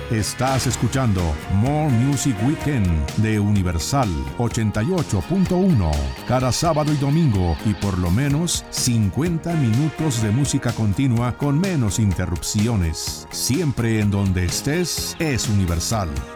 Estás escuchando More Music Weekend de Universal 88.1. Cada sábado y domingo y por lo menos 50 minutos de música continua con menos interrupciones. Siempre en donde estés es Universal.